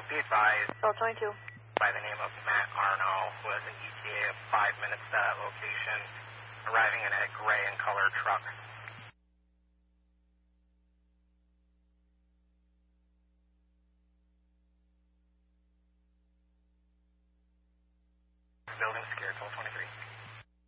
be advised Cell 22. by the name of Matt Arno, who has an ETA of 5 minutes to that location, arriving in a gray and color truck. Building secure, Cell 23.